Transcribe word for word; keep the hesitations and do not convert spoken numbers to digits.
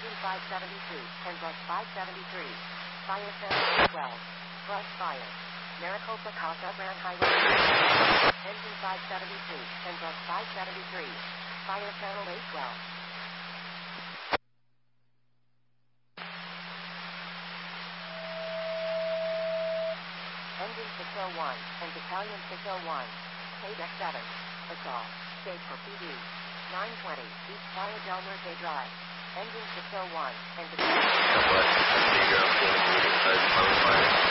Engine five seventy-two, ten plus five seventy-three. Fire channel twelve. Brush fire. Maricopa Casa Grande Highway. Engine five seventy-two, ten plus five seventy-three. Fire channel eight twelve. Engine six oh one, and Battalion six oh one. K D E C seven. Assault. State for P D. nine twenty, East Playa del Norte Drive. Engine six oh one, and Battalion...